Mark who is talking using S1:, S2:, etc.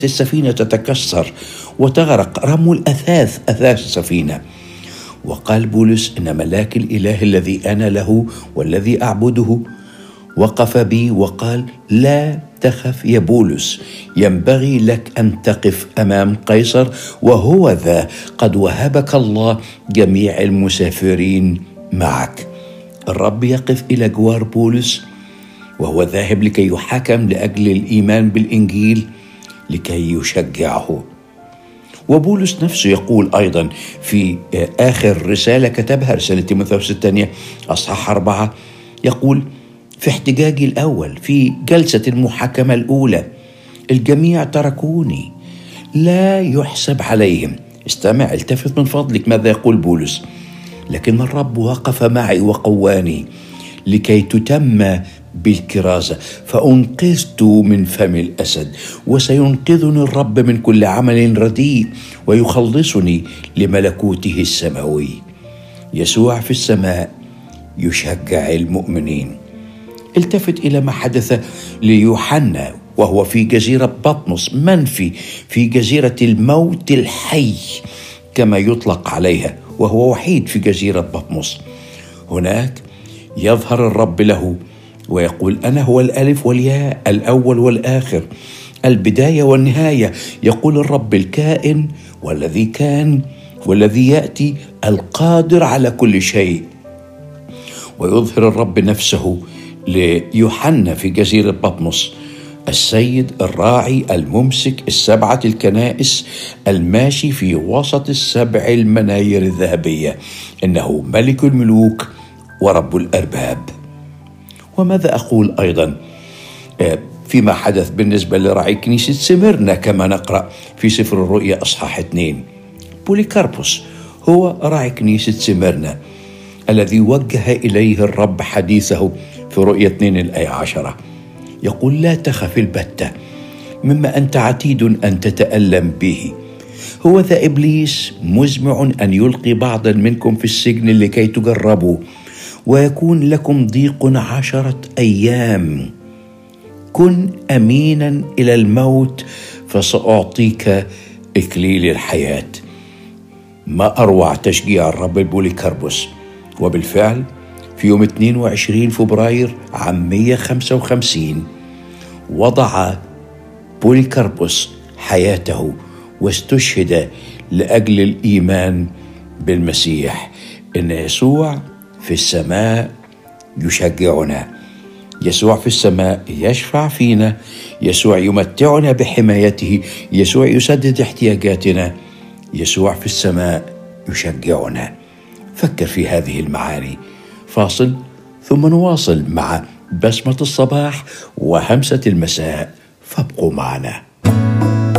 S1: السفينة تتكسر وتغرق، رموا أثاث السفينة. وقال بولس إن ملاك الإله الذي أنا له والذي أعبده وقف بي وقال: لا تخف يا بولس، ينبغي لك أن تقف أمام قيصر، وهو ذا قد وهبك الله جميع المسافرين معك. الرب يقف إلى جوار بولس وهو ذاهب لكي يحاكم لأجل الإيمان بالإنجيل، لكي يشجعه. وبولس نفسه يقول أيضا في آخر رسالة كتبها، رسالة تيموثاوس الثانية أصحاح 4، يقول: في احتجاجي الأول في جلسة المحاكمة الأولى الجميع تركوني، لا يحسب عليهم. استمع، التفت من فضلك ماذا يقول بولس: لكن الرب وقف معي وقواني لكي تتم بالكرازة، فأنقذت من فم الأسد، وسينقذني الرب من كل عمل رديء ويخلصني لملكوته السماوي. يسوع في السماء يشجع المؤمنين. التفت إلى ما حدث ليوحنا وهو في جزيرة بطمس، منفي في جزيرة الموت الحي كما يطلق عليها، وهو وحيد في جزيرة بطمس. هناك يظهر الرب له ويقول: أنا هو الألف والياء، الأول والآخر، البداية والنهاية. يقول الرب: الكائن والذي كان والذي يأتي، القادر على كل شيء. ويظهر الرب نفسه ليوحنا في جزيرة بطمس: السيد الراعي الممسك 7 الكنائس، الماشي في وسط 7 المناير الذهبية، إنه ملك الملوك ورب الأرباب. وماذا أقول أيضا فيما حدث بالنسبة لراعي كنيسة سميرنا، كما نقرأ في سفر الرؤيا أصحاح 2. بوليكاربوس هو راعي كنيسة سميرنا الذي وجه إليه الرب حديثه في رؤيا 2 الآية 10. يقول: لا تخف البتة مما أنت عتيد أن تتألم به، هو ذا إبليس مزمع أن يلقي بعضا منكم في السجن لكي تجربوا، ويكون لكم ضيق 10 أيام. كن أمينا إلى الموت فسأعطيك إكليل الحياة. ما أروع تشجيع الرب بوليكاربوس. وبالفعل في يوم 22 فبراير عام 155 وضع بوليكاربوس حياته واستشهد لأجل الإيمان بالمسيح. إن يسوع في السماء يشجعنا، يسوع في السماء يشفع فينا، يسوع يمتعنا بحمايته، يسوع يسدد احتياجاتنا، يسوع في السماء يشجعنا. فكر في هذه المعاني. فاصل ثم نواصل مع بسمة الصباح وهمسة المساء، فابقوا معنا.